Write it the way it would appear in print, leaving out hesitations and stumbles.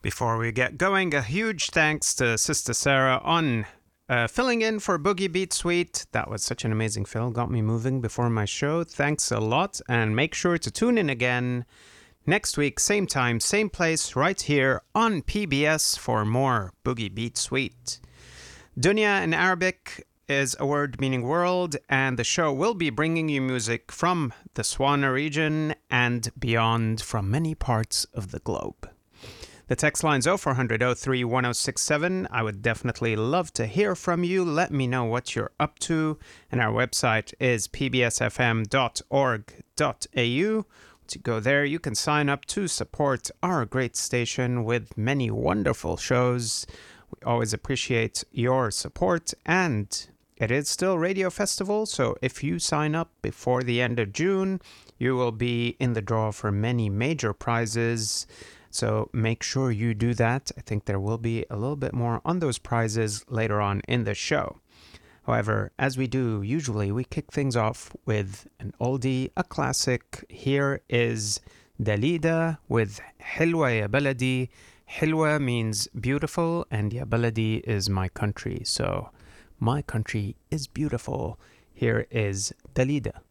Before we get going, a huge thanks to Sister Sarah on filling in for Boogie Beat Suite. That was such an amazing fill. Got me moving before my show. Thanks a lot. And make sure to tune in again next week, same time, same place, right here on PBS for more Boogie Beat Suite. Dunya in Arabic is a word meaning world, and the show will be bringing you music from the Swana region and beyond from many parts of the globe. The text line's 0400 03 1067. I would definitely love to hear from you. Let me know what you're up to. And our website is pbsfm.org.au. Once you go there, you can sign up to support our great station with many wonderful shows. We always appreciate your support. And it is still Radio Festival, so if you sign up before the end of June, you will be in the draw for many major prizes. So make sure you do that. I think there will be a little bit more on those prizes later on in the show. However, as we do, usually we kick things off with an oldie, a classic. Here is Dalida with Hilwa Ya Baladi. Hilwa means beautiful, and Ya Baladi is my country. So my country is beautiful. Here is Dalida.